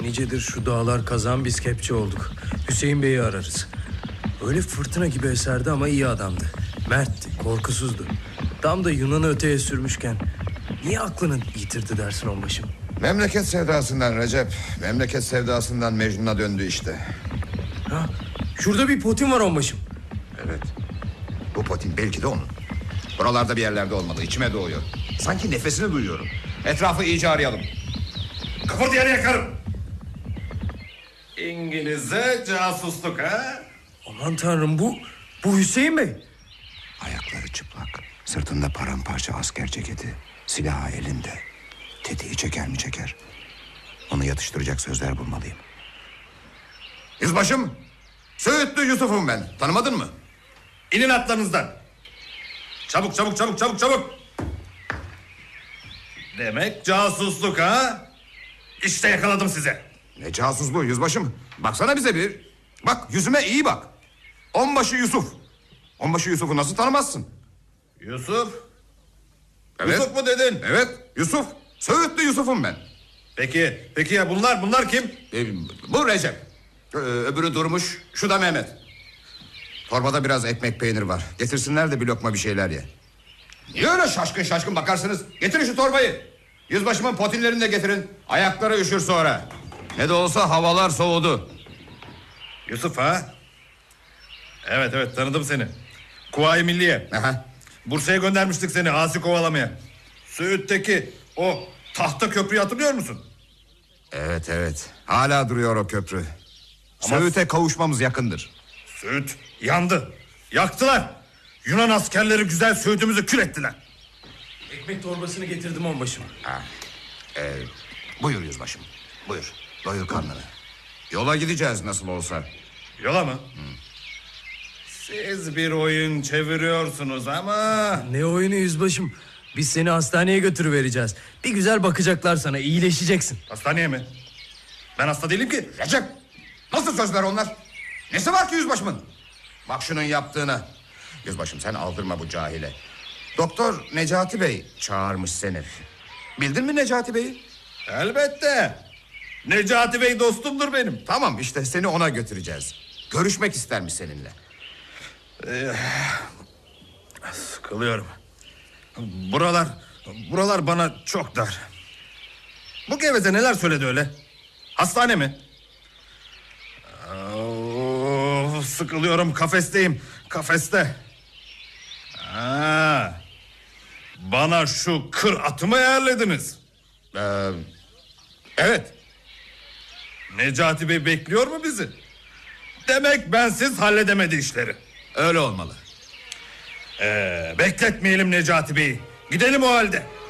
Nicedir şu dağlar kazan, biz kepçe olduk. Hüseyin Bey'i ararız. Öyle fırtına gibi eserdi ama iyi adamdı. Mertti, korkusuzdu. Tam da Yunan'ı öteye sürmüşken niye aklını yitirdi dersin onbaşım? Memleket sevdasından Recep. Memleket sevdasından Mecnun'a döndü işte. Ha, şurada bir potin var onbaşım. Evet. Bu potin belki de onun. Buralarda bir yerlerde olmalı. İçime doğuyor. Sanki nefesini duyuyorum. Etrafı iyice arayalım. Kıpırdayanı yakarım. İngiliz'e casusluk ha? Aman tanrım, bu Hüseyin Bey. Ayakları çıplak. Sırtında paramparça asker ceketi. Silahı elinde. Tetiği çeker mi çeker. Onu yatıştıracak sözler bulmalıyım. Yüzbaşım, Söğütlü Yusuf'um ben. Tanımadın mı? İnin atlarınızdan. Çabuk çabuk çabuk çabuk çabuk. Demek casusluk ha? İşte yakaladım size. Ne casusluğu yüzbaşım? Baksana bize bir. Bak yüzüme iyi bak. Onbaşı Yusuf. Onbaşı Yusuf'u nasıl tanımazsın? Yusuf? Evet. Yusuf mu dedin? Evet, Yusuf. Söğütlü Yusuf'um ben. Peki ya bunlar kim? Bu Recep. Öbürü Durmuş. Şu da Mehmet. Torbada biraz ekmek peynir var. Getirsinler de bir lokma bir şeyler ye. Niye öyle şaşkın şaşkın bakarsınız? Getirin şu torbayı. Yüzbaşımın potinlerini de getirin. Ayakları üşür sonra. Ne de olsa havalar soğudu. Yusuf ha? Evet tanıdım seni. Kuvayi Milliye. Aha. Bursa'ya göndermiştik seni asi kovalamaya. Söğüt'teki o tahta köprüyü hatırlıyor musun? Evet. Hala duruyor o köprü. Ama Söğüt'e kavuşmamız yakındır. Söğüt yandı. Yaktılar. Yunan askerleri güzel Söğüt'ümüzü kül ettiler. Ekmek torbasını getirdim onbaşım. Buyur yüzbaşım. Buyur. Doyur karnını. Yola gideceğiz nasıl olsa. Yola mı? Siz bir oyun çeviriyorsunuz ama... Ne oyunu yüzbaşım? Biz seni hastaneye götürüvereceğiz. Bir güzel bakacaklar sana, iyileşeceksin. Hastaneye mi? Ben hasta değilim ki. Recep, nasıl sözler onlar? Nesi var ki yüzbaşımın? Bak şunun yaptığına. Yüzbaşım sen aldırma bu cahile. Doktor Necati Bey çağırmış seni. Bildin mi Necati Bey'i? Elbette. Necati Bey dostumdur benim. Tamam işte seni ona götüreceğiz. Görüşmek istermiş seninle. Sıkılıyorum. Buralar bana çok dar. Bu geveze neler söyledi öyle? Hastane mi? Sıkılıyorum, kafesteyim. Kafeste. Bana şu kır atımı ayarladınız. Evet. Necati Bey bekliyor mu bizi? Demek bensiz halledemedi işleri. Öyle olmalı. Bekletmeyelim Necati Bey'i. Gidelim o halde.